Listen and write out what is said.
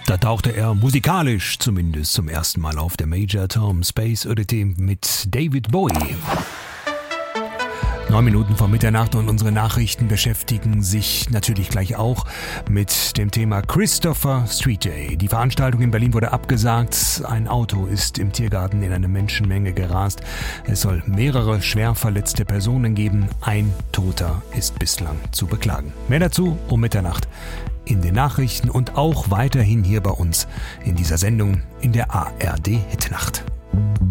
Da tauchte er musikalisch zumindest zum ersten Mal auf, der Major Tom Space Oddity mit David Bowie. 9 Minuten vor Mitternacht und unsere Nachrichten beschäftigen sich natürlich gleich auch mit dem Thema Christopher Street Day. Die Veranstaltung in Berlin wurde abgesagt. Ein Auto ist im Tiergarten in eine Menschenmenge gerast. Es soll mehrere schwer verletzte Personen geben. Ein Toter ist bislang zu beklagen. Mehr dazu um Mitternacht in den Nachrichten und auch weiterhin hier bei uns in dieser Sendung in der ARD Hitnacht.